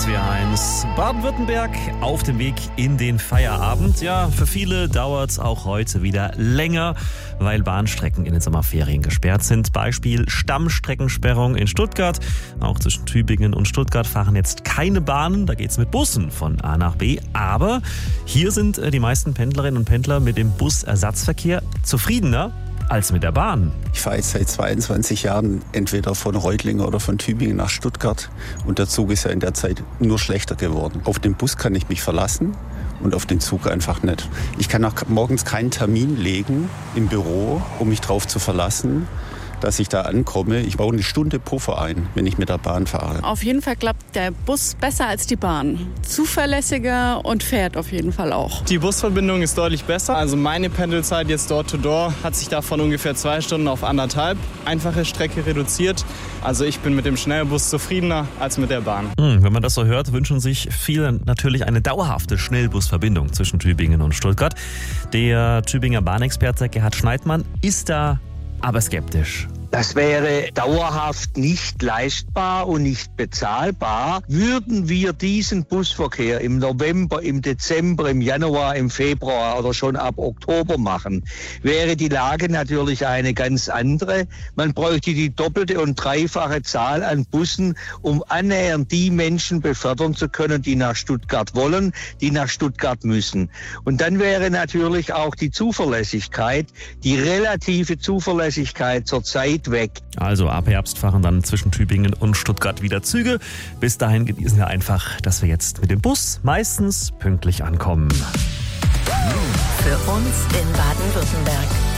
SWR1 Baden-Württemberg auf dem Weg in den Feierabend. Ja, für viele dauert es auch heute wieder länger, weil Bahnstrecken in den Sommerferien gesperrt sind. Beispiel Stammstreckensperrung in Stuttgart. Auch zwischen Tübingen und Stuttgart fahren jetzt keine Bahnen. Da geht es mit Bussen von A nach B. Aber hier sind die meisten Pendlerinnen und Pendler mit dem Busersatzverkehr zufriedener als mit der Bahn. Ich fahre jetzt seit 22 Jahren entweder von Reutlingen oder von Tübingen nach Stuttgart und der Zug ist ja in der Zeit nur schlechter geworden. Auf den Bus kann ich mich verlassen und auf den Zug einfach nicht. Ich kann auch morgens keinen Termin legen im Büro, um mich darauf zu verlassen, dass ich da ankomme. Ich baue eine Stunde Puffer ein, wenn ich mit der Bahn fahre. Auf jeden Fall klappt der Bus besser als die Bahn. Zuverlässiger und fährt auf jeden Fall auch. Die Busverbindung ist deutlich besser. Also meine Pendelzeit jetzt Door-to-Door hat sich da von ungefähr 2 Stunden auf 1,5. Einfache Strecke reduziert. Also ich bin mit dem Schnellbus zufriedener als mit der Bahn. Wenn man das so hört, wünschen sich viele natürlich eine dauerhafte Schnellbusverbindung zwischen Tübingen und Stuttgart. Der Tübinger Bahnexperte Gerhard Schneidmann ist da aber skeptisch. Das wäre dauerhaft nicht leistbar und nicht bezahlbar. Würden wir diesen Busverkehr im November, im Dezember, im Januar, im Februar oder schon ab Oktober machen, wäre die Lage natürlich eine ganz andere. Man bräuchte die doppelte und dreifache Zahl an Bussen, um annähernd die Menschen befördern zu können, die nach Stuttgart wollen, die nach Stuttgart müssen. Und dann wäre natürlich auch die Zuverlässigkeit, die relative Zuverlässigkeit zurzeit weg. Also ab Herbst fahren dann zwischen Tübingen und Stuttgart wieder Züge. Bis dahin genießen wir einfach, dass wir jetzt mit dem Bus meistens pünktlich ankommen. Für uns in Baden-Württemberg.